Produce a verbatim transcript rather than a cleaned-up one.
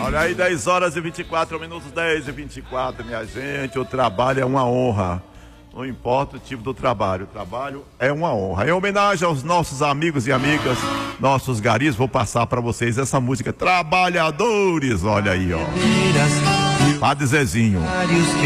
Olha aí, dez horas e vinte e quatro minutos, dez e vinte e quatro, minha gente. O trabalho é uma honra. Não importa o tipo do trabalho, o trabalho é uma honra. Em homenagem aos nossos amigos e amigas, nossos garis, vou passar para vocês essa música Trabalhadores. Olha aí, ó. Padre Zezinho.